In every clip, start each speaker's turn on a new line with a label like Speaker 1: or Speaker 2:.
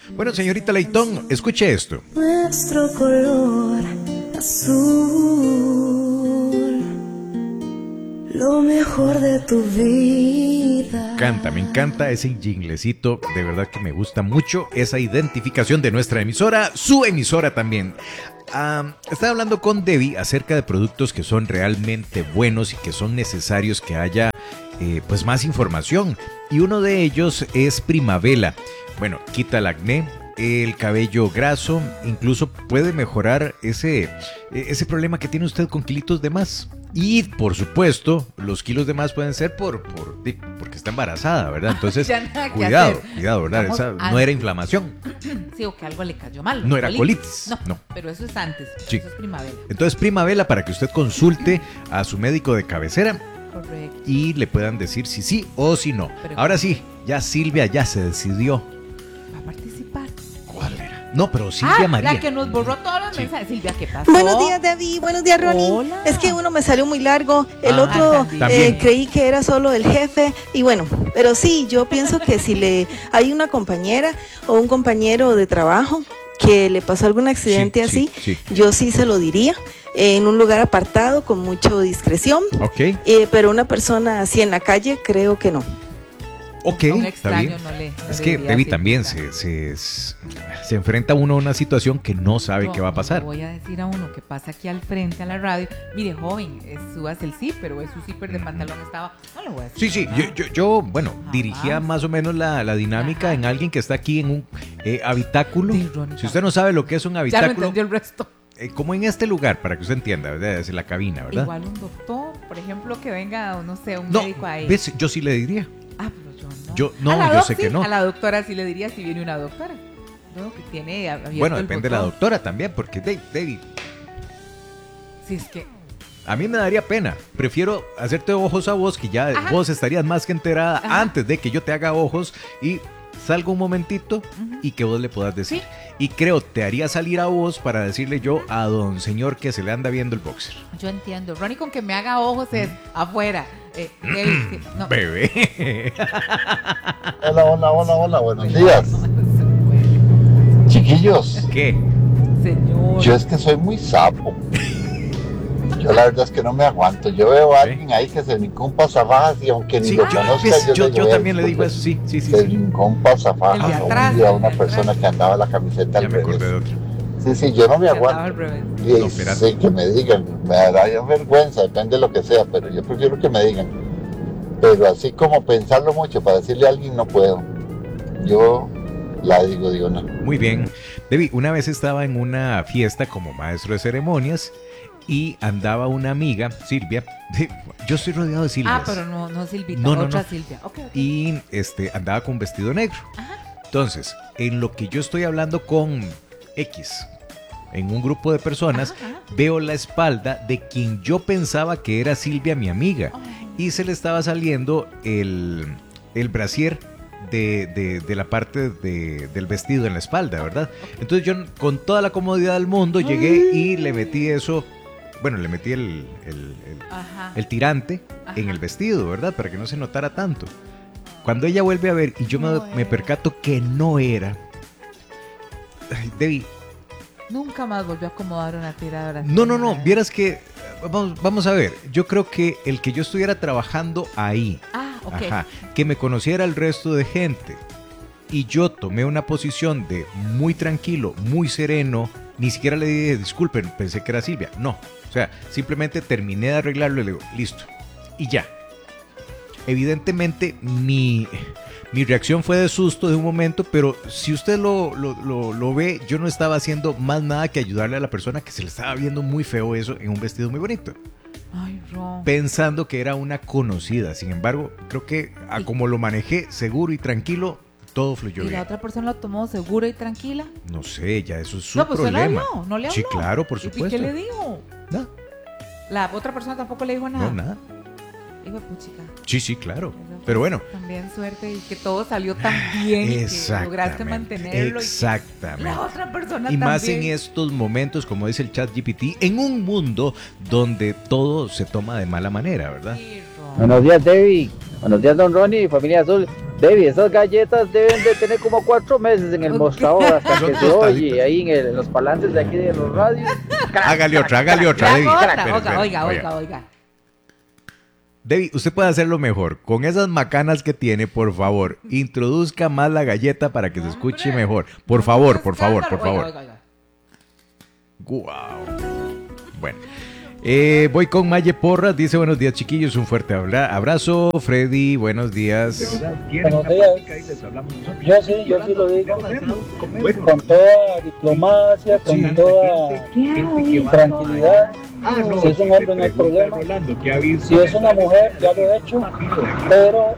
Speaker 1: Bueno, señorita Leitón, escuche esto.
Speaker 2: Nuestro color azul, lo mejor de tu vida.
Speaker 1: Me encanta ese jinglecito, de verdad que me gusta mucho esa identificación de nuestra emisora, su emisora también. Estaba hablando con Debbie acerca de productos que son realmente buenos y que son necesarios que haya pues más información. Y uno de ellos es Primavela. Bueno, quita el acné, el cabello graso, incluso puede mejorar ese problema que tiene usted con kilitos de más. Y por supuesto, los kilos de más pueden ser porque está embarazada, ¿verdad? Entonces, cuidado, ¿verdad? Esa no era inflamación.
Speaker 3: Sí, o que algo le cayó mal.
Speaker 1: No era colitis.
Speaker 3: No, pero eso es antes. Sí. Eso es Primavela.
Speaker 1: Entonces, Primavela, para que usted consulte a su médico de cabecera.
Speaker 3: Correcto.
Speaker 1: Y le puedan decir si sí o si no. Ahora sí, ya Silvia ya se decidió.
Speaker 3: ¿Va a participar?
Speaker 1: ¿Cuál era? No, pero Silvia María.
Speaker 3: La que nos borró todos los mensajes. Silvia, ¿qué pasó?
Speaker 4: Buenos días, David. Buenos días, Ronnie.
Speaker 3: Hola.
Speaker 4: Es que uno me salió muy largo. El otro creí que era solo el jefe. Y bueno, pero sí, yo pienso que si hay una compañera o un compañero de trabajo que le pasó algún accidente yo sí se lo diría. En un lugar apartado, con mucha discreción.
Speaker 1: Ok.
Speaker 4: Pero una persona así en la calle, creo que no.
Speaker 1: Ok,
Speaker 3: un extraño
Speaker 1: está bien.
Speaker 3: no le
Speaker 1: Es que Debbie también se enfrenta uno a una situación que no sabe qué va a pasar.
Speaker 3: Le voy a decir a uno que pasa aquí al frente a la radio, mire, joven, subas el zipper, o su zipper de pantalón estaba, no lo voy a decir.
Speaker 1: Sí, yo bueno, dirigía más o menos la dinámica en alguien que está aquí en un habitáculo. Si usted no sabe lo que es un habitáculo,
Speaker 3: ya no entendió el resto.
Speaker 1: Como en este lugar, para que usted entienda, ¿verdad? Es la cabina, ¿verdad?
Speaker 3: Igual un doctor, por ejemplo, que venga, o no sé, un médico ahí.
Speaker 1: ¿Ves? Yo sí le diría.
Speaker 3: Pero yo no.
Speaker 1: Yo sé que no.
Speaker 3: A la doctora sí le diría si viene una doctora. No, que tiene abierto
Speaker 1: bueno, depende de la doctora también, porque David.
Speaker 3: Si es que
Speaker 1: a mí me daría pena. Prefiero hacerte ojos a vos, que ya vos estarías más que enterada antes de que yo te haga ojos y salgo un momentito y que vos le puedas decir. ¿Sí? Y creo te haría salir a vos para decirle yo a don señor que se le anda viendo el boxer.
Speaker 3: Yo entiendo. Ronnie, con que me haga ojos es afuera.
Speaker 1: No. Bebé.
Speaker 5: Hola, buenos días. Chiquillos.
Speaker 1: ¿Qué?
Speaker 3: Señor.
Speaker 5: Yo es que soy muy sapo. Yo la verdad es que no me aguanto. Yo veo a alguien ahí que se brincó un pasafajas y aunque ni lo conozca,
Speaker 1: yo también le digo eso, sí.
Speaker 5: Se brincó un pasafajas a una persona que andaba la camiseta al revés.
Speaker 1: De otro.
Speaker 5: Sí, yo no me aguanto. Y sí, que me digan, me daría vergüenza, depende de lo que sea, pero yo prefiero que me digan. Pero así como pensarlo mucho para decirle a alguien no puedo. Yo la digo no.
Speaker 1: Muy bien. Debbie, una vez estaba en una fiesta como maestro de ceremonias y andaba una amiga, Silvia. Yo estoy rodeado de Silvias.
Speaker 3: Pero no Silvita,
Speaker 1: otra
Speaker 3: Silvia. Okay.
Speaker 1: Y andaba con vestido negro. Entonces, en lo que yo estoy hablando con X, en un grupo de personas, veo la espalda de quien yo pensaba que era Silvia, mi amiga. Y se le estaba saliendo el brasier de la parte del vestido en la espalda, ¿verdad? Entonces yo con toda la comodidad del mundo llegué y le metí eso, le metí el tirante en el vestido, ¿verdad? Para que no se notara tanto. Cuando ella vuelve a ver y yo me percato que no era, Debbie,
Speaker 3: nunca más volvió a acomodar una tiradora.
Speaker 1: No, vieras que vamos a ver, yo creo que el que yo estuviera trabajando ahí, que me conociera el resto de gente y yo tomé una posición de muy tranquilo, muy sereno, ni siquiera le dije disculpen, pensé que era Silvia, no, o sea, simplemente terminé de arreglarlo y le digo, listo, y ya. Evidentemente mi reacción fue de susto de un momento, pero si usted lo ve, yo no estaba haciendo más nada que ayudarle a la persona que se le estaba viendo muy feo eso en un vestido muy bonito.
Speaker 3: Ay, Ron.
Speaker 1: Pensando que era una conocida. Sin embargo, creo que como lo manejé seguro y tranquilo, todo fluyó bien.
Speaker 3: ¿Y la otra persona lo tomó segura y tranquila?
Speaker 1: No sé, ya eso es su problema.
Speaker 3: No le habló.
Speaker 1: Sí, claro, por supuesto.
Speaker 3: ¿Y qué le dijo?
Speaker 1: Nada.
Speaker 3: ¿La otra persona tampoco le dijo nada?
Speaker 1: No, nada.
Speaker 3: Hijo de puchica.
Speaker 1: Sí, claro. Pero bueno.
Speaker 3: También suerte y que todo salió tan bien y que lograste mantenerlo.
Speaker 1: Exactamente.
Speaker 3: Y la otra persona
Speaker 1: y
Speaker 3: también.
Speaker 1: Más en estos momentos, como dice el ChatGPT, en un mundo donde todo se toma de mala manera, ¿verdad?
Speaker 6: Sí, buenos días, Debbie. Buenos días, don Ronnie y familia Azul. Debbie, esas galletas deben de tener como 4 meses en el mostrador hasta que se oye ahí en los palantes de aquí de los radios.
Speaker 1: Hágale otra, Debbie.
Speaker 3: Oiga.
Speaker 1: Debbie, usted puede hacerlo mejor. Con esas macanas que tiene, por favor, introduzca más la galleta para que se escuche mejor. Por favor. Guau. Bueno. Voy con Maye Porras, dice buenos días chiquillos, un fuerte abrazo. Freddy, buenos días.
Speaker 7: Buenos días. Yo sí lo digo con toda diplomacia, con toda tranquilidad. Si es un hombre no hay problema, si es una mujer ya lo he hecho, pero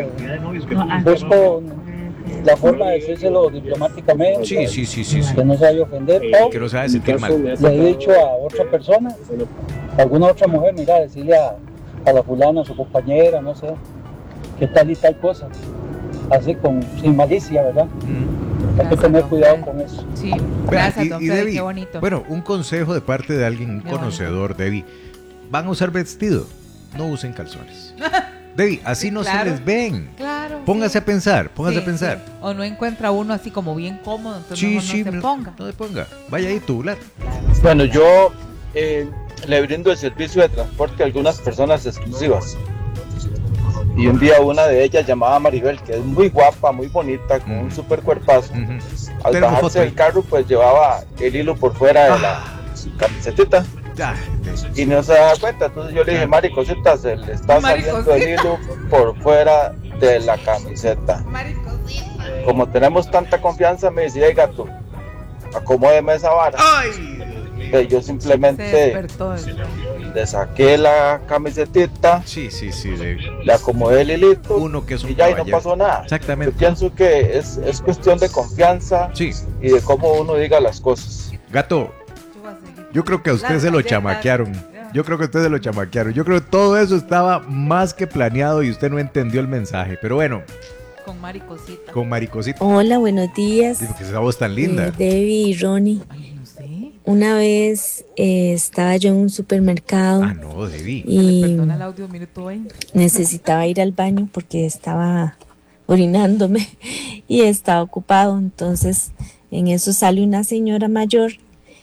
Speaker 7: busco la forma de decírselo diplomáticamente.
Speaker 1: Sí.
Speaker 7: Que no se vaya a ofender.
Speaker 1: Que no se vaya a sentir mal.
Speaker 7: Le he dicho a otra persona, a alguna otra mujer, mira, decirle a la fulana, a su compañera, no sé, que tal y tal cosa. Así sin malicia, ¿verdad? Hay que tener cuidado con eso.
Speaker 3: Sí, gracias, don Freddy,
Speaker 1: Debbie,
Speaker 3: qué bonito.
Speaker 1: Bueno, un consejo de parte de alguien, un conocedor, Debbie. ¿Van a usar vestido? No usen calzones. Debbie, así no se les ven.
Speaker 3: Claro.
Speaker 1: Póngase a pensar.
Speaker 3: Sí. O no encuentra uno así como bien cómodo, entonces no se ponga.
Speaker 1: No se ponga. Vaya ahí, tubular.
Speaker 8: Bueno, yo le brindo el servicio de transporte a algunas personas exclusivas. Y un día una de ellas, llamada Maribel, que es muy guapa, muy bonita, con un super cuerpazo, al bajarse del carro, pues llevaba el hilo por fuera de la camisetita. Y no se da cuenta, entonces yo le dije, Mari Cosita, se le está saliendo el hilo por fuera de la camiseta. Como tenemos tanta confianza, me decía, gato, acomódeme esa vara. Yo simplemente le saqué la camisetita, le acomodé el hilito, y ya, y no pasó nada.
Speaker 1: Exactamente.
Speaker 8: Yo pienso que es cuestión de confianza y de cómo uno diga las cosas.
Speaker 1: Gato, yo creo que a usted se lo chamaquearon. Yo creo que que todo eso estaba más que planeado y usted no entendió el mensaje. Pero bueno. Con Maricosita.
Speaker 9: Hola, buenos días.
Speaker 1: Sí, porque esa voz tan linda.
Speaker 9: Debbie y Ronnie. Una vez estaba yo en un supermercado.
Speaker 1: No, Debbie.
Speaker 9: Y
Speaker 3: perdona el audio, minuto 20.
Speaker 9: Necesitaba ir al baño porque estaba orinándome y estaba ocupado. Entonces, en eso sale una señora mayor.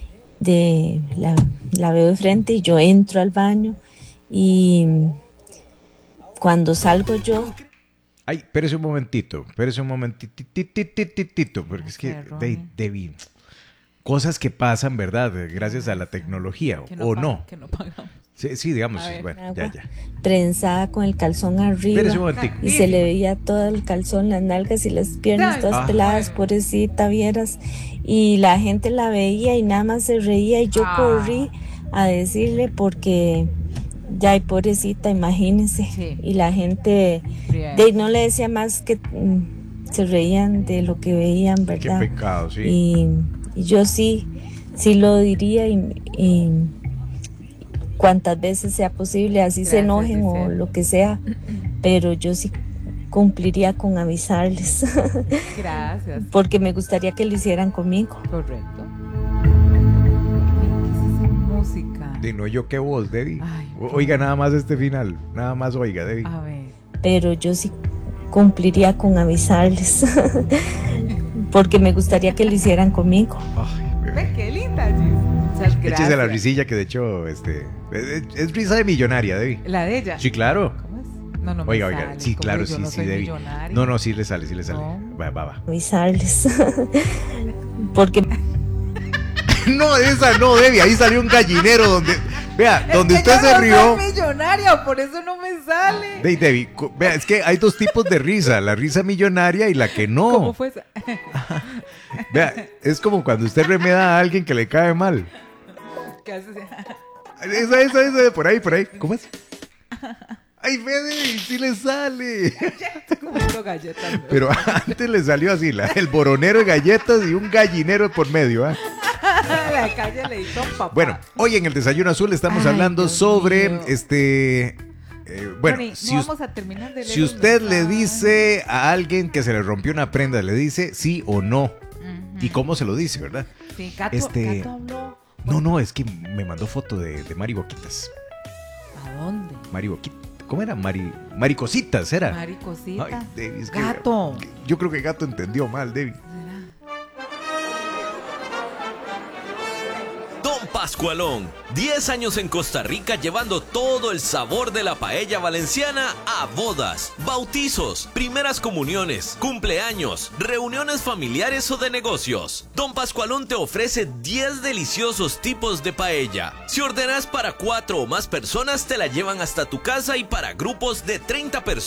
Speaker 9: La veo de frente y yo entro al baño y cuando salgo yo...
Speaker 1: Ay, espérese un momentito, porque es que Debbie, cosas que pasan, ¿verdad? Gracias a la tecnología, ¿o no?
Speaker 3: Que no pagamos.
Speaker 1: Sí, digamos, bueno, ya.
Speaker 9: Prensada con el calzón arriba y se le veía todo el calzón, las nalgas y las piernas todas peladas, pobrecita, vieras. Y la gente la veía y nada más se reía y yo corrí a decirle porque ya, pobrecita, imagínense. Y la gente no le decía más que se reían de lo que veían, ¿verdad?
Speaker 1: Qué pecado, sí.
Speaker 9: Y yo sí lo diría y cuantas veces sea posible, así se enojen o lo que sea, pero yo sí cumpliría con avisarles.
Speaker 3: Gracias.
Speaker 9: Porque me gustaría que lo hicieran conmigo.
Speaker 3: Correcto. Música.
Speaker 1: No, yo qué voz, Debbie. Oiga nada más este final, nada más oiga, Debbie.
Speaker 3: A ver.
Speaker 9: Pero yo sí cumpliría con avisarles. Porque me gustaría que lo hicieran conmigo.
Speaker 3: Ve qué linda, Muchas gracias.
Speaker 1: Échese la risilla que de hecho es risa de millonaria, Debbie.
Speaker 3: ¿La de ella?
Speaker 1: Sí, claro.
Speaker 3: ¿Cómo es? No,
Speaker 1: oiga,
Speaker 3: sale.
Speaker 1: Sí, claro,
Speaker 3: sí,
Speaker 1: Debbie. No, sí le sale. No. Va.
Speaker 9: Avisarles. Porque...
Speaker 1: No, esa no, Debbie, ahí salió un gallinero donde... Vea, donde usted se rió...
Speaker 3: Soy millonaria, por eso no me sale.
Speaker 1: Debbie, vea, es que hay dos tipos de risa, la risa millonaria y la que no.
Speaker 3: ¿Cómo fue esa?
Speaker 1: Vea, es como cuando usted remeda a alguien que le cae mal.
Speaker 3: ¿Qué haces?
Speaker 1: Esa, por ahí. ¿Cómo es? ¡Ay, Fede! ¡Sí le sale!
Speaker 3: Galletas, ¿no?
Speaker 1: Pero antes le salió así, el boronero de galletas y un gallinero por medio, ¿eh?
Speaker 3: La calle le hizo papá.
Speaker 1: Bueno, hoy en el Desayuno Azul estamos hablando
Speaker 3: Dios
Speaker 1: sobre
Speaker 3: mío.
Speaker 1: Bueno,
Speaker 3: Ronnie,
Speaker 1: si,
Speaker 3: vamos a terminar de leer
Speaker 1: si usted le dice a alguien que se le rompió una prenda, le dice sí o no. ¿Y cómo se lo dice, verdad?
Speaker 3: Sí, Gato habló.
Speaker 1: No, es que me mandó foto de Mari Boquitas.
Speaker 3: ¿A dónde?
Speaker 1: Mari Boquitas. ¿cómo era? Maricositas, ¿era?
Speaker 3: Maricositas.
Speaker 1: Ay, Debbie,
Speaker 3: Gato.
Speaker 1: Yo creo que Gato entendió mal, Debbie.
Speaker 10: Don Pascualón, 10 años en Costa Rica llevando todo el sabor de la paella valenciana a bodas, bautizos, primeras comuniones, cumpleaños, reuniones familiares o de negocios. Don Pascualón te ofrece 10 deliciosos tipos de paella. Si ordenas para 4 o más personas, te la llevan hasta tu casa y para grupos de 30 personas.